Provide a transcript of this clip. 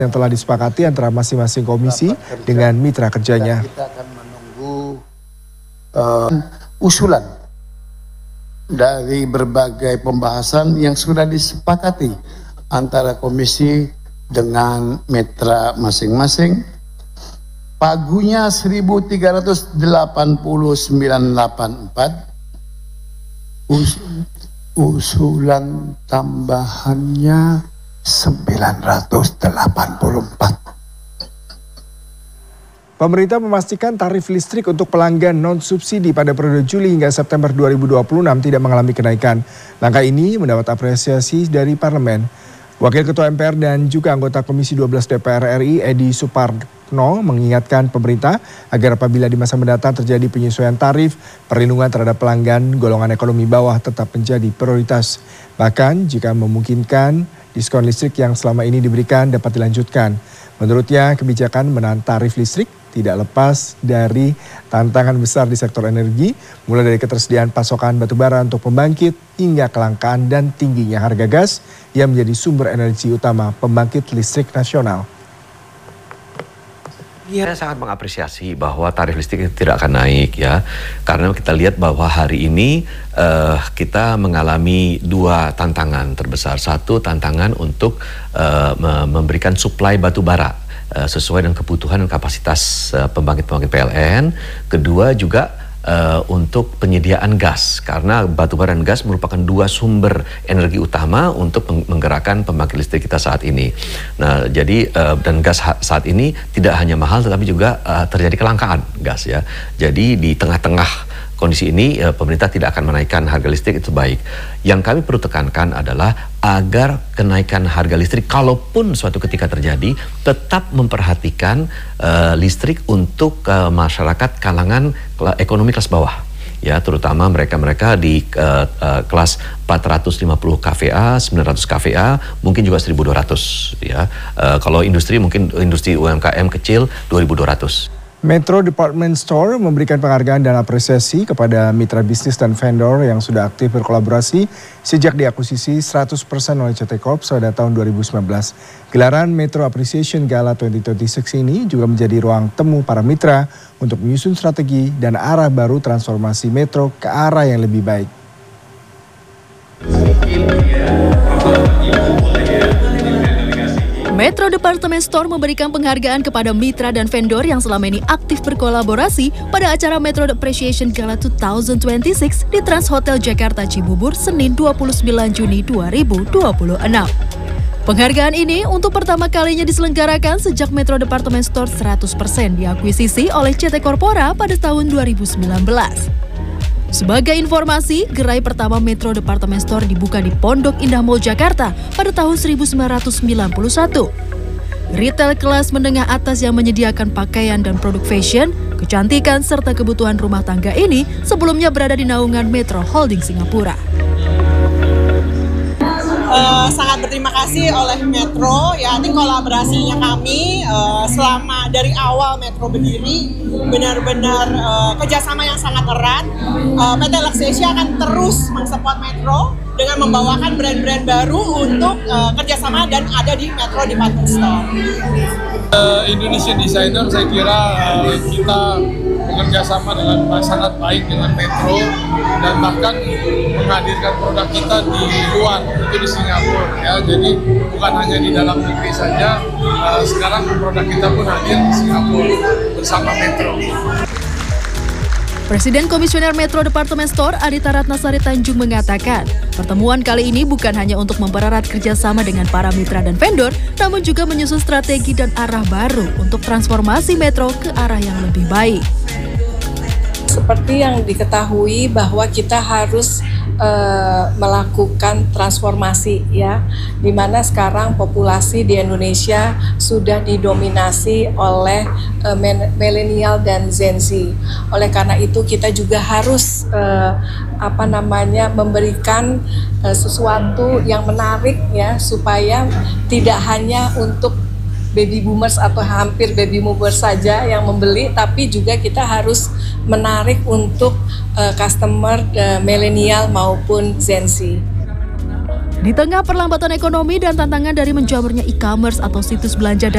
yang telah disepakati antara masing-masing komisi dengan mitra kerjanya. Kita akan menunggu usulan dari berbagai pembahasan yang sudah disepakati antara komisi dengan mitra masing-masing. Pagunya 138984, usulan tambahannya 984. Pemerintah memastikan tarif listrik untuk pelanggan non-subsidi pada periode Juli hingga September 2026 tidak mengalami kenaikan. Langkah ini mendapat apresiasi dari parlemen. Wakil Ketua MPR dan juga anggota Komisi 12 DPR RI Edi Suparno mengingatkan pemerintah agar apabila di masa mendatang terjadi penyesuaian tarif, perlindungan terhadap pelanggan golongan ekonomi bawah tetap menjadi prioritas. Bahkan jika memungkinkan, diskon listrik yang selama ini diberikan dapat dilanjutkan. Menurutnya, kebijakan menahan tarif listrik tidak lepas dari tantangan besar di sektor energi, mulai dari ketersediaan pasokan batubara untuk pembangkit hingga kelangkaan dan tingginya harga gas yang menjadi sumber energi utama pembangkit listrik nasional. Saya sangat mengapresiasi bahwa tarif listrik tidak akan naik ya, karena kita lihat bahwa hari ini kita mengalami dua tantangan terbesar. Satu, tantangan untuk memberikan suplai batu bara sesuai dengan kebutuhan dan kapasitas pembangkit-pembangkit PLN. Kedua juga untuk penyediaan gas, karena batu bara dan gas merupakan dua sumber energi utama untuk menggerakkan pembangkit listrik kita saat ini. Nah, jadi dan gas saat ini tidak hanya mahal tetapi juga terjadi kelangkaan gas ya. Jadi di tengah-tengah kondisi ini pemerintah tidak akan menaikkan harga listrik, itu baik. Yang kami perlu tekankan adalah agar kenaikan harga listrik kalaupun suatu ketika terjadi tetap memperhatikan listrik untuk masyarakat kalangan ekonomi kelas bawah. Ya, terutama mereka-mereka di kelas 450 kVA, 900 kVA, mungkin juga 1.200 ya. Kalau industri mungkin industri UMKM kecil 2.200. Metro Department Store memberikan penghargaan dan apresiasi kepada mitra bisnis dan vendor yang sudah aktif berkolaborasi sejak diakuisisi 100% oleh CT Corp pada tahun 2019. Gelaran Metro Appreciation Gala 2026 ini juga menjadi ruang temu para mitra untuk menyusun strategi dan arah baru transformasi Metro ke arah yang lebih baik. Metro Department Store memberikan penghargaan kepada mitra dan vendor yang selama ini aktif berkolaborasi pada acara Metro Appreciation Gala 2026 di Trans Hotel Jakarta Cibubur, Senin 29 Juni 2026. Penghargaan ini untuk pertama kalinya diselenggarakan sejak Metro Department Store 100% diakuisisi oleh CT Corpora pada tahun 2019. Sebagai informasi, gerai pertama Metro Department Store dibuka di Pondok Indah Mall Jakarta pada tahun 1991. Retail kelas menengah atas yang menyediakan pakaian dan produk fashion, kecantikan, serta kebutuhan rumah tangga ini sebelumnya berada di naungan Metro Holding Singapura. Sangat berterima kasih oleh Metro, ya, ini kolaborasinya kami selama dari awal Metro berdiri benar-benar kerjasama yang sangat erat. PT Lux Asia akan terus mensupport Metro dengan membawakan brand-brand baru untuk kerjasama dan ada di Metro Department Store. Indonesian Designer, saya kira kita bekerja sama dengan sangat baik dengan Metro dan bahkan menghadirkan produk kita di luar, itu di Singapura ya. Jadi bukan hanya di dalam negeri saja, sekarang produk kita pun hadir di Singapura bersama Metro. Presiden Komisioner Metro Department Store Adita Ratnasari Tanjung mengatakan, pertemuan kali ini bukan hanya untuk mempererat kerjasama dengan para mitra dan vendor, namun juga menyusun strategi dan arah baru untuk transformasi Metro ke arah yang lebih baik. Seperti yang diketahui bahwa kita harus melakukan transformasi ya, di mana sekarang populasi di Indonesia sudah didominasi oleh milenial dan Gen Z. Oleh karena itu kita juga harus memberikan sesuatu yang menarik ya, supaya tidak hanya untuk baby boomers atau hampir baby boomers saja yang membeli, tapi juga kita harus menarik untuk customer milenial maupun Gen Z. Di tengah perlambatan ekonomi dan tantangan dari menjamurnya e-commerce atau situs belanja